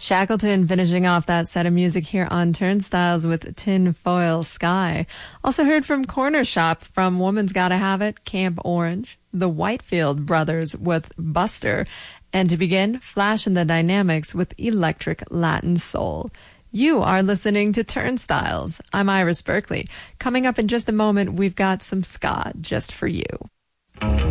Shackleton finishing off that set of music here on Turnstiles with Tinfoil Sky. Also heard from Corner Shop from Woman's Gotta Have It, Camp Orange, the Whitefield Brothers with Buster, and to begin, Flash and the Dynamics with Electric Latin Soul. You are listening to Turnstiles. I'm Iris Berkeley. Coming up in just a moment, we've got some ska just for you.